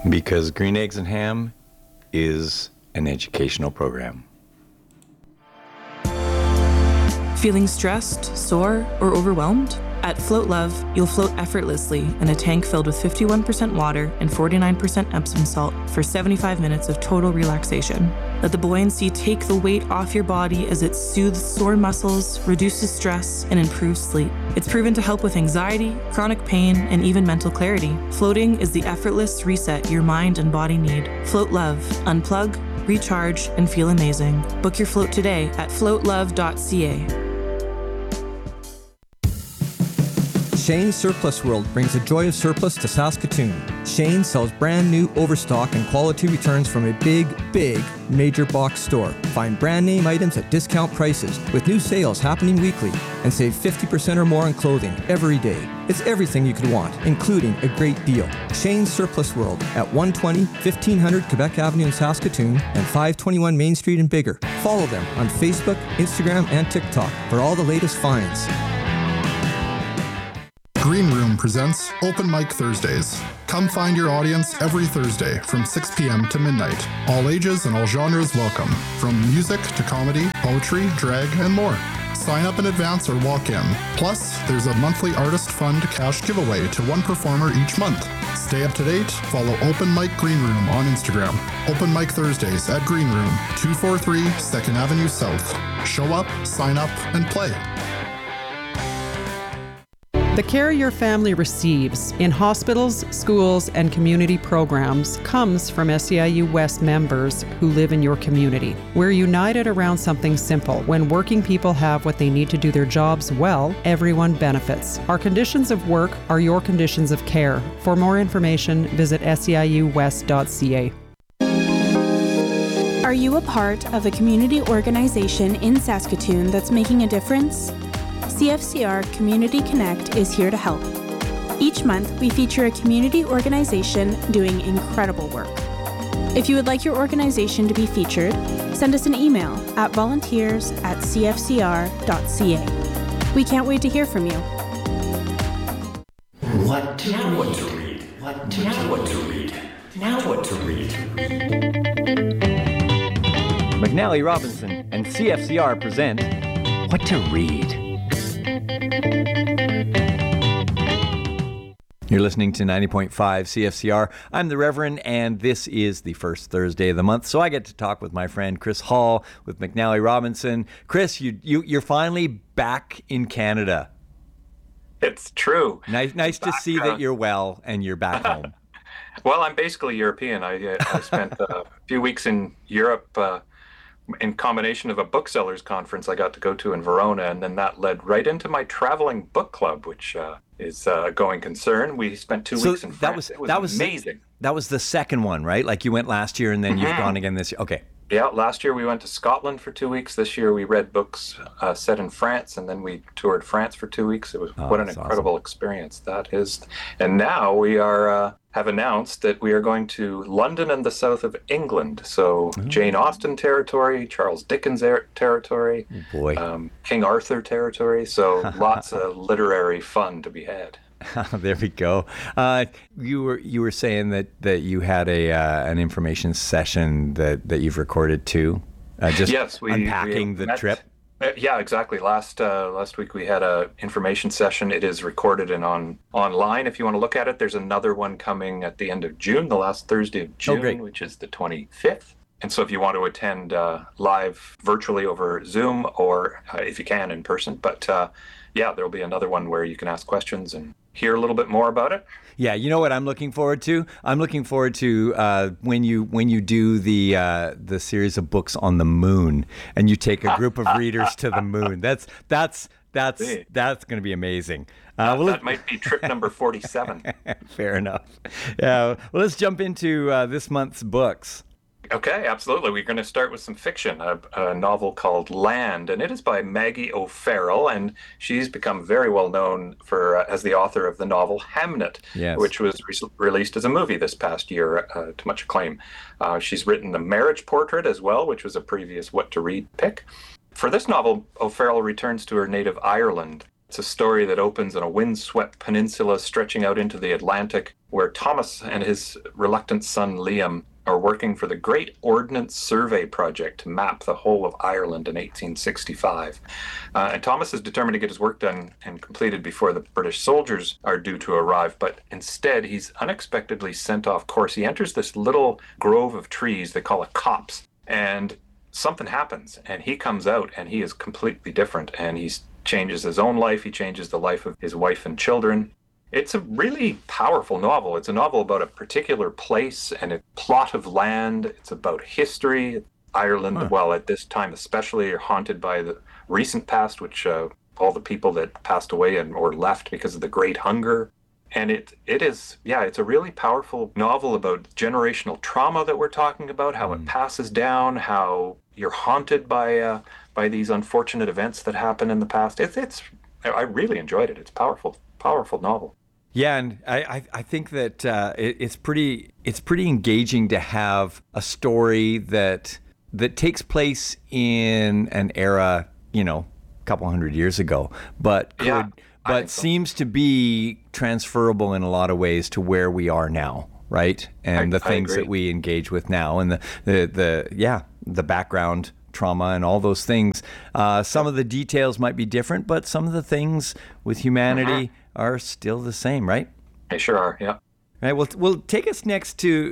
Because Green Eggs and Ham is an educational program. Feeling stressed, sore, or overwhelmed? At Float Love, you'll float effortlessly in a tank filled with 51% water and 49% Epsom salt for 75 minutes of total relaxation. Let the buoyancy take the weight off your body as it soothes sore muscles, reduces stress, and improves sleep. It's proven to help with anxiety, chronic pain, and even mental clarity. Floating is the effortless reset your mind and body need. Float Love. Unplug, recharge, and feel amazing. Book your float today at floatlove.ca. Shane's Surplus World brings the joy of surplus to Saskatoon. Shane sells brand new overstock and quality returns from a big major box store. Find brand name items at discount prices with new sales happening weekly and save 50% or more on clothing every day. It's everything you could want, including a great deal. Shane's Surplus World at 120 1500 Quebec Avenue in Saskatoon and 521 Main Street in Bigger. Follow them on Facebook, Instagram, and TikTok for all the latest finds. Green Room presents Open Mic Thursdays. Come find your audience every Thursday from 6 p.m. to midnight. All ages and all genres welcome, from music to comedy, poetry, drag, and more. Sign up in advance or walk in. Plus, there's a monthly Artist Fund cash giveaway to one performer each month. Stay up to date. Follow Open Mic Green Room on Instagram. Open Mic Thursdays at Green Room, 243 2nd Avenue South. Show up, sign up, and play. The care your family receives in hospitals, schools, and community programs comes from SEIU West members who live in your community. We're united around something simple. When working people have what they need to do their jobs well, everyone benefits. Our conditions of work are your conditions of care. For more information, visit seiuwest.ca. Are you a part of a community organization in Saskatoon that's making a difference? CFCR Community Connect is here to help. Each month, we feature a community organization doing incredible work. If you would like your organization to be featured, send us an email at volunteers@cfcr.ca. We can't wait to hear from you. What to read? What to read? Now what to read? McNally Robinson and CFCR present What to Read. You're listening to 90.5 CFCR. I'm the Reverend, and this is the first Thursday of the month, so I get to talk with my friend Chris Hall with McNally Robinson. Chris, you're finally back in Canada. It's true. Nice to see that you're well and you're back home. Well, I'm basically European. I spent a few weeks in Europe in combination of a booksellers conference I got to go to in Verona, and then that led right into my traveling book club, which is a going concern. We spent 2 weeks in France. It was amazing. That was the second one, right? Like you went last year and then you've gone again this year. Okay. Yeah, last year we went to Scotland for 2 weeks. This year we read books set in France, and then we toured France for 2 weeks. It was what an incredible experience that is. And now we are have announced that we are going to London and the south of England. So Jane Austen territory, Charles Dickens territory, King Arthur territory. So lots of literary fun to be had. There we go. You were saying that you had an information session that you've recorded too. Yes, unpacking the trip. Yeah, exactly. Last week we had a information session. It is recorded and online. If you want to look at it, there's another one coming at the end of June, the last Thursday of June, which is the 25th. And so if you want to attend live virtually over Zoom, or if you can in person, but there'll be another one where you can ask questions and hear a little bit more about it. Yeah, you know what I'm looking forward to? I'm looking forward to when you do the series of books on the moon, and you take a group of readers to the moon. That's going to be amazing. That might be trip number 47. Fair enough. Yeah. Well, let's jump into this month's books. Okay, absolutely. We're going to start with some fiction, a novel called Land, and it is by Maggie O'Farrell, and she's become very well known as the author of the novel Hamnet, which was released as a movie this past year to much acclaim. She's written The Marriage Portrait as well, which was a previous What to Read pick. For this novel, O'Farrell returns to her native Ireland It's a story that opens on a windswept peninsula stretching out into the Atlantic, where Thomas and his reluctant son Liam are working for the Great Ordnance Survey Project to map the whole of Ireland in 1865. And Thomas is determined to get his work done and completed before the British soldiers are due to arrive, but instead he's unexpectedly sent off course. He enters this little grove of trees they call a copse, and something happens, and he comes out and he is completely different, and he changes his own life, he changes the life of his wife and children. It's a really powerful novel. It's a novel about a particular place and a plot of land. It's about history. Ireland, well, at this time especially, are haunted by the recent past, which all the people that passed away or left because of the Great Hunger. And it is, it's a really powerful novel about generational trauma that we're talking about, how it passes down, how you're haunted by these unfortunate events that happen in the past. I really enjoyed it. It's a powerful novel. Yeah, and I think that it's pretty engaging to have a story that takes place in an era, a couple hundred years ago, but seems to be transferable in a lot of ways to where we are now, right? And the things that we engage with now, and the background trauma and all those things. Some of the details might be different, but some of the things with humanity are still the same, right? They sure are, yeah. Right. Well, take us next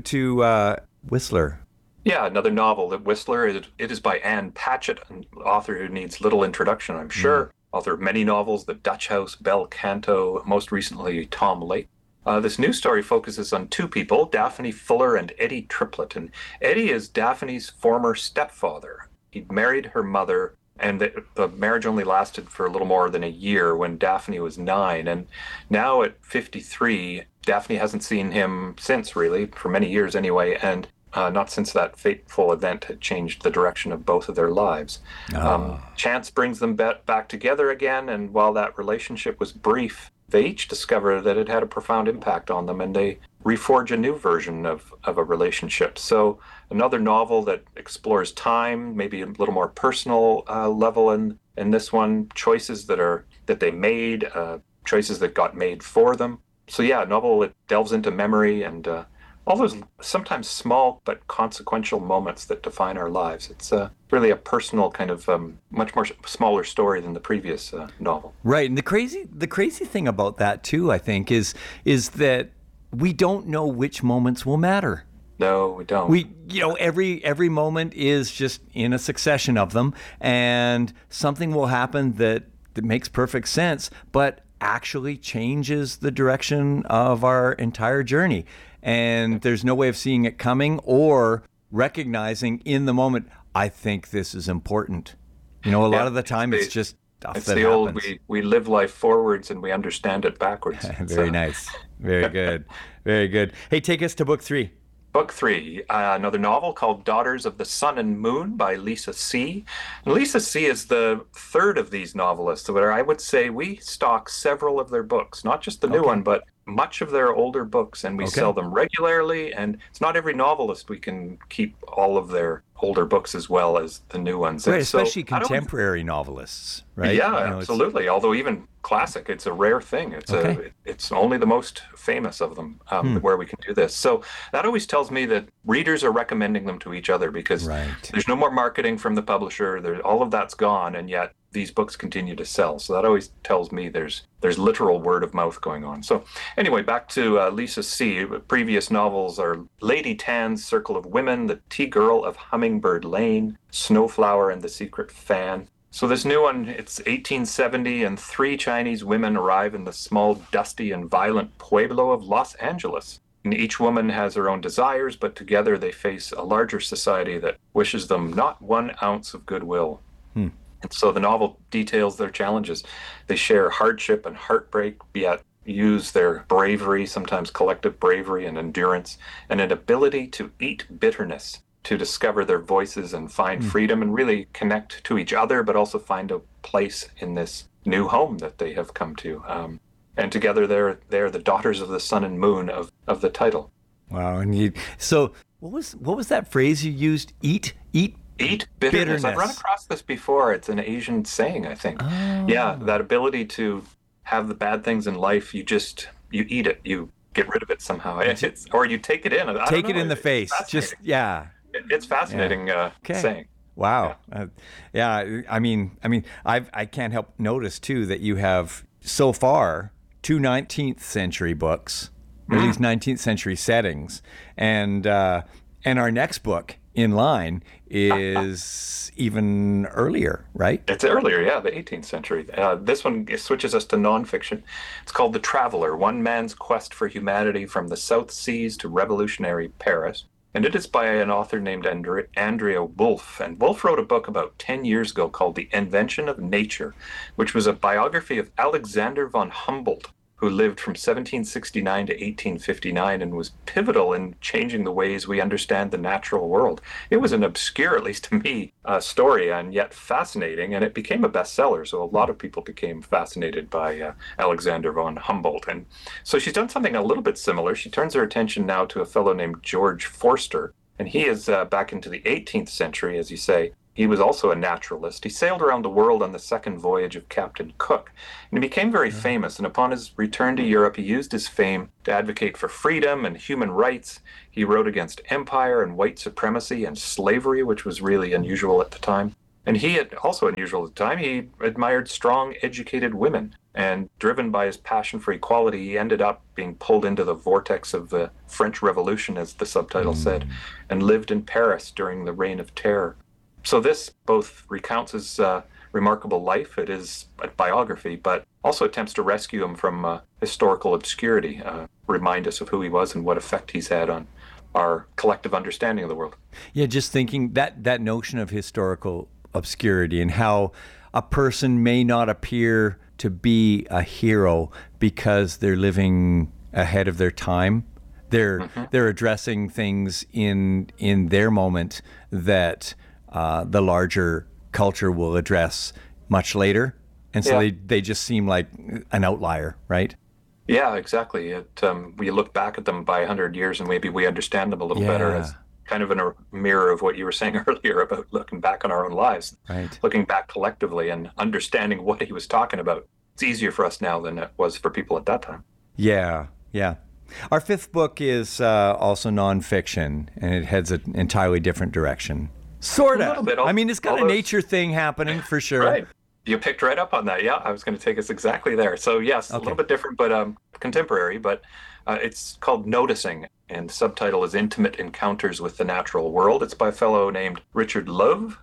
to Whistler. Yeah, another novel, The Whistler. It is by Anne Patchett, an author who needs little introduction, I'm sure. Author of many novels, The Dutch House, Bel Canto, most recently Tom Lake. This new story focuses on two people, Daphne Fuller and Eddie Triplett. And Eddie is Daphne's former stepfather. He married her mother, and the marriage only lasted for a little more than a year when Daphne was 9. And now at 53, Daphne hasn't seen him since, really, for many years anyway, and not since that fateful event had changed the direction of both of their lives. Chance brings them back together again, and while that relationship was brief, they each discover that it had a profound impact on them, and they reforge a new version of a relationship. So another novel that explores time, maybe a little more personal level in this one, choices that they made, choices that got made for them. So a novel that delves into memory and all those sometimes small but consequential moments that define our lives. It's really a personal kind of much more smaller story than the previous novel. Right, and the crazy thing about that too, I think, is that we don't know which moments will matter. No, we don't. Every moment is just in a succession of them, and something will happen that makes perfect sense, but actually changes the direction of our entire journey. And there's no way of seeing it coming or recognizing in the moment, I think this is important. A lot of the time it's just stuff that happens. Old, we live life forwards and we understand it backwards. Very nice. Very good. Very good. Hey, take us to book 3. Book 3, another novel called Daughters of the Sun and Moon by Lisa See. And Lisa See is the third of these novelists, where I would say we stock several of their books, not just the new one, but much of their older books, and we sell them regularly. And it's not every novelist we can keep all of their older books as well as the new ones. Right, especially contemporary novelists, right? Yeah, absolutely. Although even classic, it's a rare thing. It's only the most famous of them where we can do this. So that always tells me that readers are recommending them to each other because there's no more marketing from the publisher. All of that's gone, and yet these books continue to sell. So that always tells me there's literal word of mouth going on. So anyway, back to Lisa See. Previous novels are Lady Tan's Circle of Women, The Tea Girl of Hummingbird Lane, Snowflower and the Secret Fan. So this new one, it's 1870, and 3 Chinese women arrive in the small, dusty, and violent pueblo of Los Angeles. And each woman has her own desires, but together they face a larger society that wishes them not 1 ounce of goodwill. And so the novel details their challenges. They share hardship and heartbreak, yet use their bravery, sometimes collective bravery and endurance, and an ability to eat bitterness, to discover their voices and find freedom and really connect to each other, but also find a place in this new home that they have come to. And together they're the Daughters of the Sun and Moon of the title. Wow. And so what was that phrase you used? Eat Eat bitterness. I've run across this before. It's an Asian saying, I think. Oh. Yeah, that ability to have the bad things in life, you eat it. You get rid of it somehow. Or you take it in. Take it in the face. Just, yeah. It's fascinating saying. Wow. I mean, I can't help notice too that you have so far 2 19th century books, or at least 19th century settings, and our next book in line is even earlier, right? It's earlier, yeah, the 18th century. This one switches us to nonfiction. It's called The Traveler, One Man's Quest for Humanity from the South Seas to Revolutionary Paris. And it is by an author named Andrea Wulf. And Wulf wrote a book about 10 years ago called The Invention of Nature, which was a biography of Alexander von Humboldt, who lived from 1769 to 1859 and was pivotal in changing the ways we understand the natural world. It was an obscure, at least to me, story, and yet fascinating, and it became a bestseller. So a lot of people became fascinated by Alexander von Humboldt. And so she's done something a little bit similar. She turns her attention now to a fellow named George Forster, and he is back into the 18th century, as you say. He was also a naturalist. He sailed around the world on the second voyage of Captain Cook, and he became very famous. And upon his return to Europe, he used his fame to advocate for freedom and human rights. He wrote against empire and white supremacy and slavery, which was really unusual at the time. And also unusual at the time, he admired strong, educated women. And driven by his passion for equality, he ended up being pulled into the vortex of the French Revolution, as the subtitle said, and lived in Paris during the Reign of Terror. So this both recounts his remarkable life, it is a biography, but also attempts to rescue him from historical obscurity, remind us of who he was and what effect he's had on our collective understanding of the world. Yeah, just thinking that notion of historical obscurity and how a person may not appear to be a hero because they're living ahead of their time. They're addressing things in their moment that the larger culture will address much later. And so they just seem like an outlier, right? Yeah, exactly. We look back at them by 100 years and maybe we understand them a little better as kind of in a mirror of what you were saying earlier about looking back on our own lives. Right. Looking back collectively and understanding what he was talking about. It's easier for us now than it was for people at that time. Yeah. Our fifth book is also nonfiction, and it heads an entirely different direction. Sort of. A little bit. I mean, it's got a nature thing happening for sure. Right. You picked right up on that. Yeah, I was going to take us exactly there. So yes, a little bit different, but contemporary. But it's called Noticing, and the subtitle is Intimate Encounters with the Natural World. It's by a fellow named Richard Louv,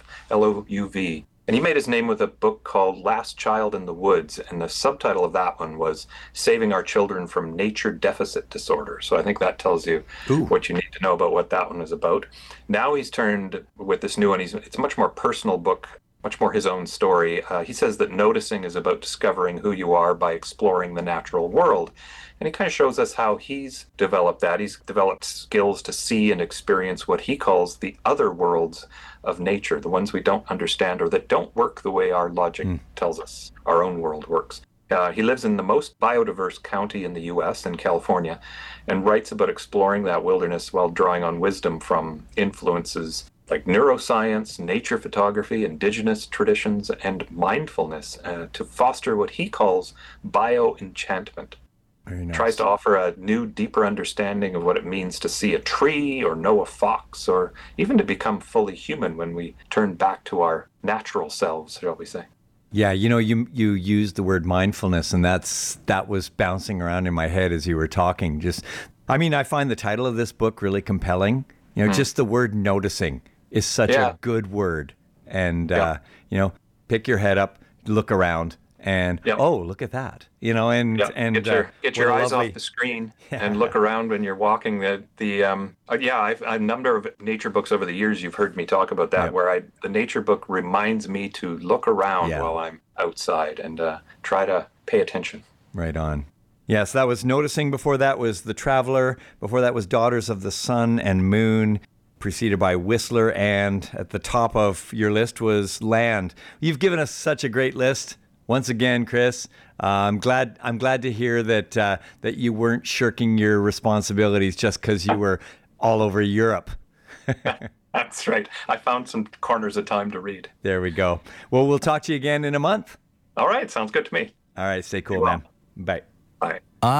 L-O-U-V. And he made his name with a book called Last Child in the Woods, and the subtitle of that one was Saving Our Children from Nature Deficit Disorder. So I think that tells you what you need to know about what that one is about. Now he's turned with this new one. It's a much more personal book, much more his own story. He says that noticing is about discovering who you are by exploring the natural world. And he kind of shows us how he's developed that. He's developed skills to see and experience what he calls the other worlds of nature, the ones we don't understand or that don't work the way our logic tells us our own world works. He lives in the most biodiverse county in the U.S., in California, and writes about exploring that wilderness while drawing on wisdom from influences like neuroscience, nature photography, indigenous traditions, and mindfulness to foster what he calls bio-enchantment. Very nice. Tries to offer a new, deeper understanding of what it means to see a tree or know a fox, or even to become fully human when we turn back to our natural selves, shall we say. Yeah, you used the word mindfulness, and that was bouncing around in my head as you were talking. I find the title of this book really compelling. Just the word noticing is such a good word. And, pick your head up, look around, and look at that, and get your eyes off the screen and look around when you're walking. I've a number of nature books over the years. You've heard me talk about that, where the nature book reminds me to look around while I'm outside and try to pay attention. Right on. Yes, that was Noticing. Before that was The Traveler. Before that was Daughters of the Sun and Moon, preceded by Whistler, and at the top of your list was Land. You've given us such a great list. Once again, Chris, I'm glad to hear that you weren't shirking your responsibilities just because you were all over Europe. That's right. I found some corners of time to read. There we go. Well, we'll talk to you again in a month. All right. Sounds good to me. All right. Stay cool, man. Bye. Bye.